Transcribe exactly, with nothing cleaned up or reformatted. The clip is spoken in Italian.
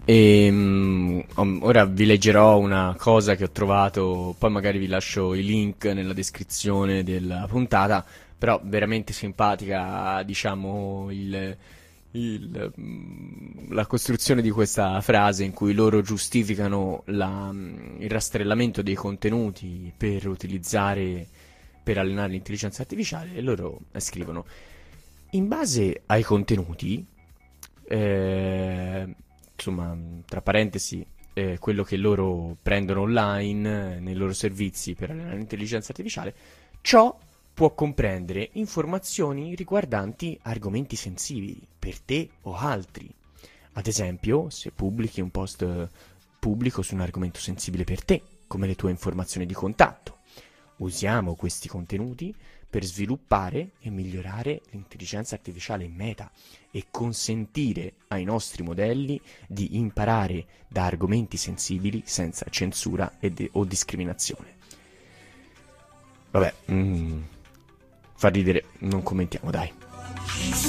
E mm, om- ora vi leggerò una cosa che ho trovato, poi magari vi lascio i link nella descrizione della puntata, però veramente simpatica, diciamo, il, il, mm, la costruzione di questa frase in cui loro giustificano la, mm, il rastrellamento dei contenuti per utilizzare, per allenare l'intelligenza artificiale, e loro scrivono: in base ai contenuti, eh, insomma, tra parentesi, eh, quello che loro prendono online, eh, nei loro servizi per allenare l'intelligenza artificiale, ciò può comprendere informazioni riguardanti argomenti sensibili per te o altri. Ad esempio, se pubblichi un post eh, pubblico su un argomento sensibile per te, come le tue informazioni di contatto. Usiamo questi contenuti per sviluppare e migliorare l'intelligenza artificiale in Meta e consentire ai nostri modelli di imparare da argomenti sensibili senza censura e de- o discriminazione. Vabbè, mm, fa ridere, non commentiamo, dai.